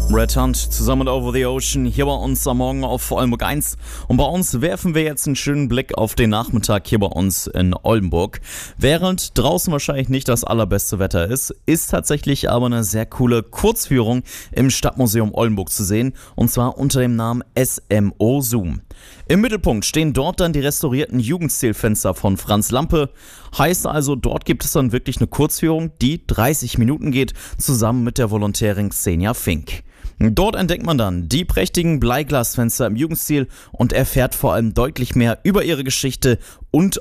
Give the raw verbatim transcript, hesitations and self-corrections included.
Red Hunt zusammen mit Over the Ocean hier bei uns am Morgen auf Oldenburg eins. Und bei uns werfen wir jetzt einen schönen Blick auf den Nachmittag hier bei uns in Oldenburg. Während draußen wahrscheinlich nicht das allerbeste Wetter ist, ist tatsächlich aber eine sehr coole Kurzführung im Stadtmuseum Oldenburg zu sehen. Und zwar unter dem Namen S M O Zoom. Im Mittelpunkt stehen dort dann die restaurierten Jugendstilfenster von Franz Lampe. Heißt also, dort gibt es dann wirklich eine Kurzführung, die dreißig Minuten geht, zusammen mit der Volontärin Xenia Fink. Dort entdeckt man dann die prächtigen Bleiglasfenster im Jugendstil und erfährt vor allem deutlich mehr über ihre Geschichte und